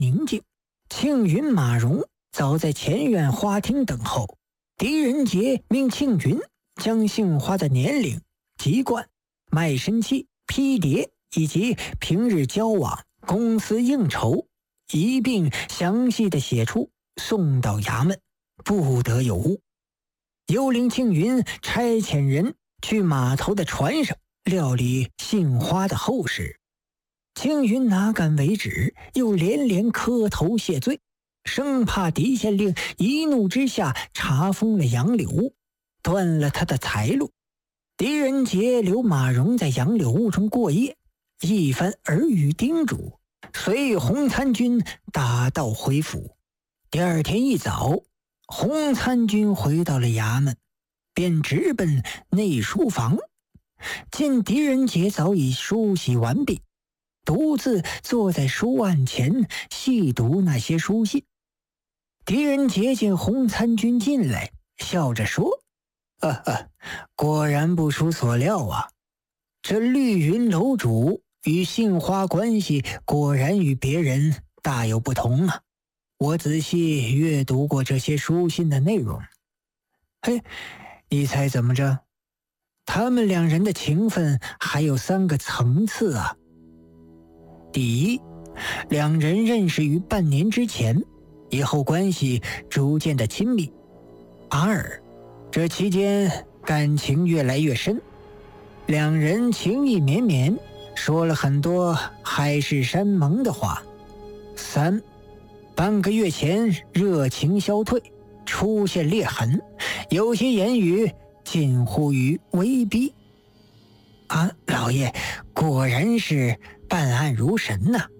宁静。庆云、马荣早在前院花厅等候。狄仁杰命庆云将杏花的年龄、籍贯、卖身契、批牒以及平日交往、公司应酬一并详细的写出，送到衙门，不得有误。又令庆云差遣人去码头的船上料理杏花的后事。庆云哪敢为止，又连连磕头谢罪，生怕狄县令一怒之下查封了杨柳屋，断了他的财路。狄仁杰留马荣在杨柳屋中过夜，一番耳语叮嘱，随洪参军打道回府。第二天一早，洪参军回到了衙门，便直奔内书房，见狄仁杰早已梳洗完毕，独自坐在书案前细读那些书信。狄仁杰见洪参军进来，笑着说：果然不出所料啊，这绿云楼主与杏花关系果然与别人大有不同啊。我仔细阅读过这些书信的内容。嘿，你猜怎么着？他们两人的情分还有3个层次啊。第一，两人认识于半年之前，以后关系逐渐的亲密。二，这期间感情越来越深，两人情意绵绵，说了很多海誓山盟的话。三，半个月前热情消退，出现裂痕，有些言语近乎于威逼。老爷果然是办案如神呐。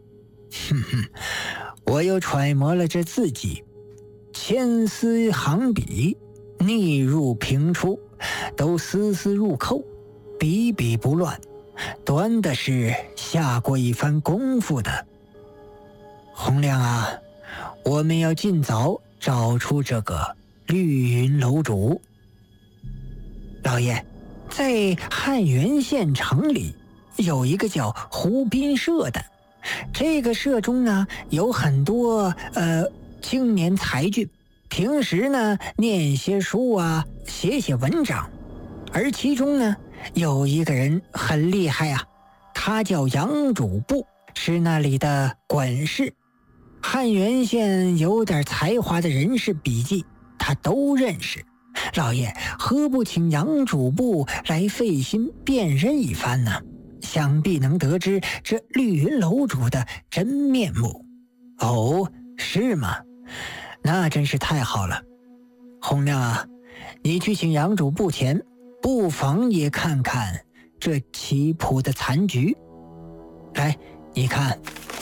我又揣摩了这字迹，千丝行笔，逆入平出，都丝丝入扣，笔笔不乱，端的是下过一番功夫的。洪亮啊，我们要尽早找出这个绿云楼主。老爷，在汉源县城里有一个叫湖滨社的，这个社中呢有很多青年才俊，平时呢念些书啊，写文章。而其中呢有一个人很厉害啊，他叫杨主簿，是那里的管事。汉源县有点才华的人士笔记他都认识。老爷何不请杨主簿来费心辨认一番呢？想必能得知这绿云楼主的真面目。哦，是吗？那真是太好了。洪亮啊，你去请杨主簿前，不妨也看看这棋谱的残局。来，你看，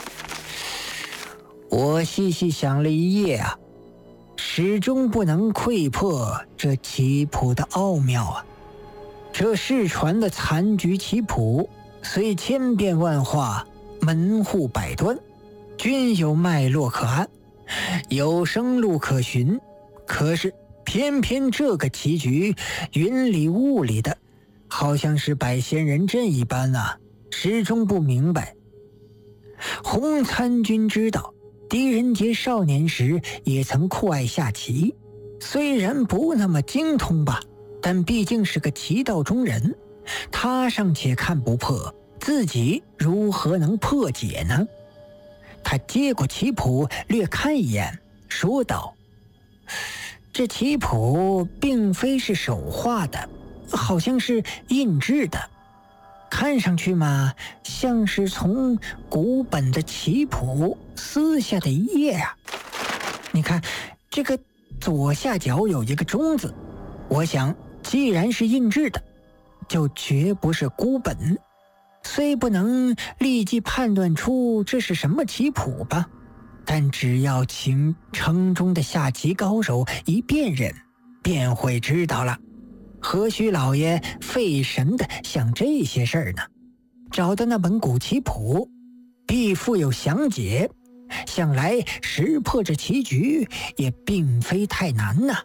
我细细想了一夜啊，始终不能窥破这棋谱的奥妙啊。这世传的残局棋谱虽千变万化，门户百端，均有脉络可按，有生路可循，可是偏偏这个棋局云里雾里的，好像是摆仙人阵一般啊，始终不明白。洪参军知道狄仁杰少年时也曾酷爱下棋，虽然不那么精通吧，但毕竟是个棋道中人，他尚且看不破，自己如何能破解呢？他接过棋谱略看一眼，说道：这棋谱并非是手画的，好像是印制的，看上去嘛，像是从古本的棋谱撕下的一页啊。你看这个左下角有一个中字，我想既然是印制的，就绝不是孤本。虽不能立即判断出这是什么棋谱吧，但只要请城中的下棋高手一辨认，便会知道了。何须老爷费神的想这些事儿呢？找到那本古棋谱，必附有详解，想来识破这棋局也并非太难呐。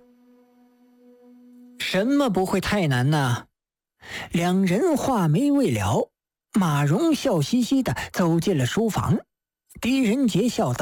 什么不会太难呢？两人话没未了，马荣笑嘻嘻地走进了书房。狄仁杰笑道：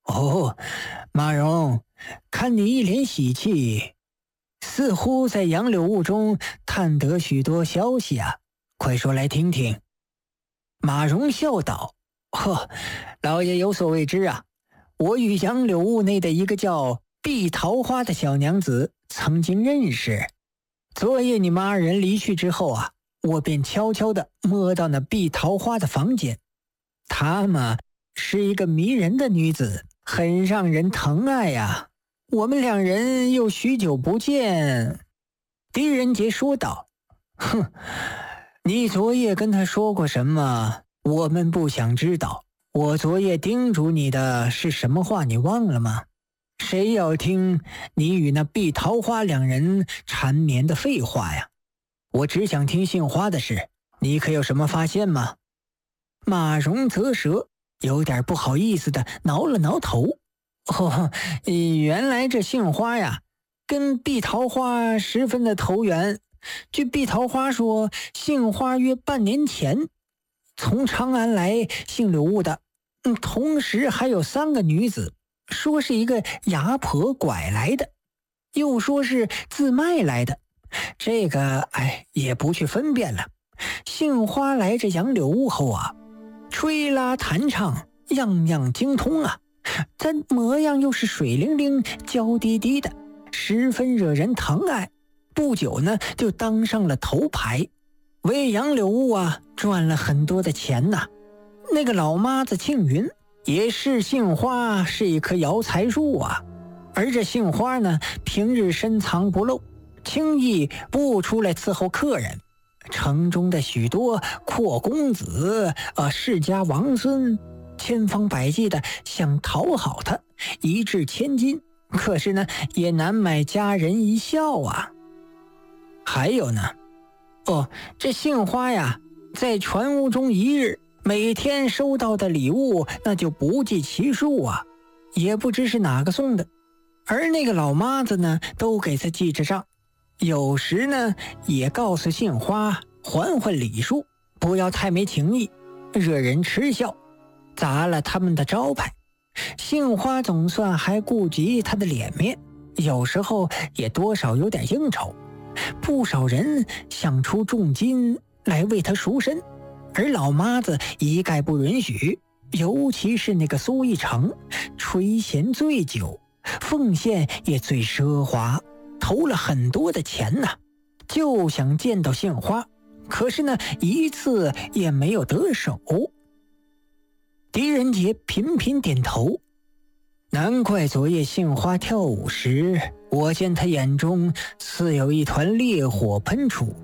哦，马荣，看你一脸喜气，似乎在杨柳雾中探得许多消息啊，快说来听听。马荣笑道：呵，老爷有所未知啊，我与杨柳雾内的一个叫碧桃花的小娘子曾经认识。昨夜你们二人离去之后啊，我便悄悄地摸到那碧桃花的房间。她嘛，是一个迷人的女子，很让人疼爱呀。我们两人又许久不见。狄仁杰说道：哼，你昨夜跟她说过什么？我们不想知道。我昨夜叮嘱你的是什么话，你忘了吗？谁要听你与那碧桃花两人缠绵的废话呀？我只想听杏花的事，你可有什么发现吗？马荣啧舌，有点不好意思的挠了挠头。哦，原来这杏花呀，跟碧桃花十分的投缘。据碧桃花说，杏花约半年前从长安来姓柳雾的，同时还有3个女子，说是一个牙婆拐来的，又说是自卖来的。这个也不去分辨了。杏花来这杨柳雾后啊，吹拉弹唱样样精通啊，他模样又是水灵灵娇滴滴的，十分惹人疼爱。不久呢，就当上了头牌，为杨柳雾啊赚了很多的钱呐。那个老妈子庆云也是杏花是一棵摇财树啊，而这杏花呢，平日深藏不露，轻易不出来伺候客人。城中的许多阔公子世家王孙，千方百计的想讨好他，一掷千金，可是呢，也难买佳人一笑啊。还有呢，这杏花呀，在船屋中一日，每天收到的礼物那就不计其数啊，也不知是哪个送的。而那个老妈子呢，都给他记着账，有时呢，也告诉杏花还礼数，不要太没情义，惹人嗤笑，砸了他们的招牌。杏花总算还顾及他的脸面，有时候也多少有点应酬。不少人想出重金来为他赎身，而老妈子一概不允许。尤其是那个苏一成，垂涎最久，奉献也最奢华，投了很多的钱呐，就想见到杏花，可是呢，一次也没有得手。狄仁杰频频点头，难怪昨夜杏花跳舞时，我见他眼中似有一团烈火喷出。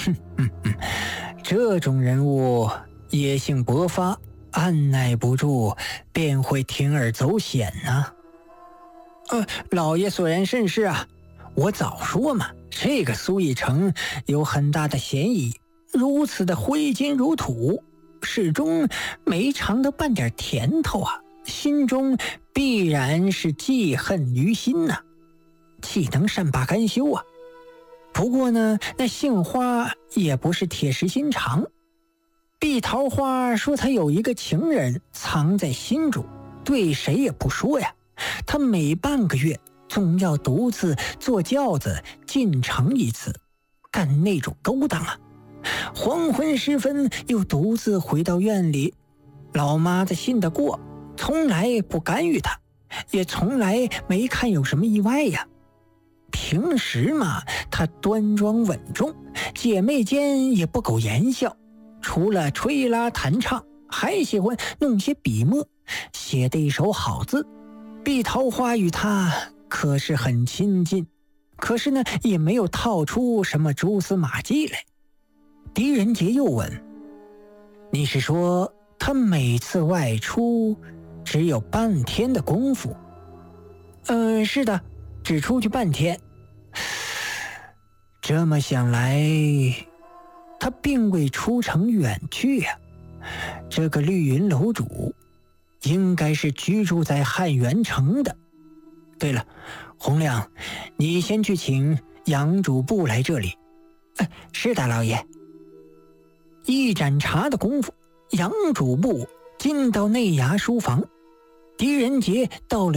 这种人物野性勃发，按耐不住便会铤而走险啊。老爷所言甚是啊，我早说嘛，这个苏一成有很大的嫌疑，如此的挥金如土，始终没尝到半点甜头啊，心中必然是记恨于心呐，岂能善罢甘休啊？不过呢，那杏花也不是铁石心肠。碧桃花说她有一个情人藏在心中，对谁也不说呀。她每半个月总要独自坐轿子进城一次，干那种勾当啊。黄昏时分又独自回到院里，老妈子信得过，从来不干预她，也从来没看有什么意外呀。平时嘛，她端庄稳重，姐妹间也不苟言笑，除了吹拉弹唱，还喜欢弄些笔墨，写得一手好字。碧桃花与她可是很亲近，可是呢，也没有套出什么蛛丝马迹来。狄仁杰又问：你是说她每次外出只有半天的功夫？是的，只出去半天。这么想来，他并未出城远去呀。这个绿云楼主应该是居住在汉元城的。对了，洪亮，你先去请杨主簿来这里。是的，老爷。一盏茶的功夫，杨主簿进到内衙书房， 狄仁杰到了